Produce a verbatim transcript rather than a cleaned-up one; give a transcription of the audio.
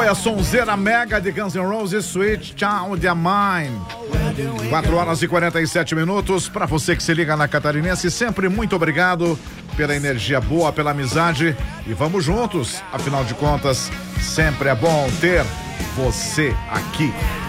A sonzeira mega de Guns N' Roses, Sweet Child of Mine. quatro horas e quarenta e sete minutos. Para você que se liga na Catarinense, sempre muito obrigado pela energia boa, pela amizade. E vamos juntos. Afinal de contas, sempre é bom ter você aqui.